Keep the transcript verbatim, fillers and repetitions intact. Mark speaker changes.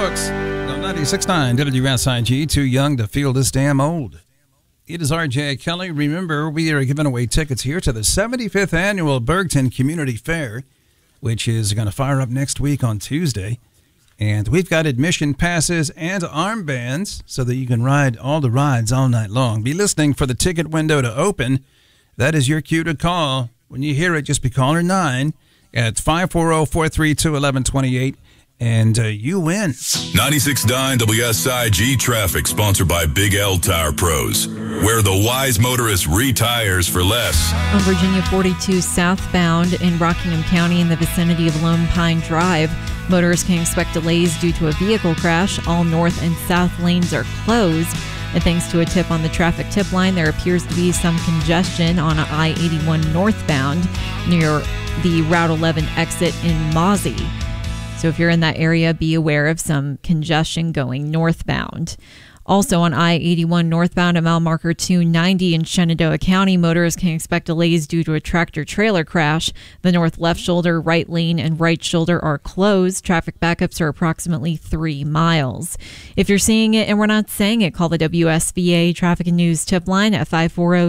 Speaker 1: folks. ninety-six point nine W S I G, too young to feel this damn old. It is R J Kelly. Remember, we are giving away tickets here to the seventy-fifth Annual Bergton Community Fair, which is going to fire up next week on Tuesday. And we've got admission passes and armbands so that you can ride all the rides all night long. Be listening for the ticket window to open. That is your cue to call. When you hear it, just be caller nine at five four zero, four three two, one one two eight. And uh, you win.
Speaker 2: ninety-six point nine W S I G Traffic, sponsored by Big L Tire Pros, where the wise motorist retires for less.
Speaker 3: On Virginia forty-two southbound in Rockingham County in the vicinity of Lone Pine Drive, motorists can expect delays due to a vehicle crash. All north and south lanes are closed. And thanks to a tip on the traffic tip line, there appears to be some congestion on I eighty-one northbound near the Route eleven exit in Mozzie. So if you're in that area, be aware of some congestion going northbound. Also on I eighty-one northbound at mile marker two ninety in Shenandoah County, motorists can expect delays due to a tractor-trailer crash. The north left shoulder, right lane, and right shoulder are closed. Traffic backups are approximately three miles. If you're seeing it and we're not saying it, call the W S V A Traffic and News tip line at five four zero,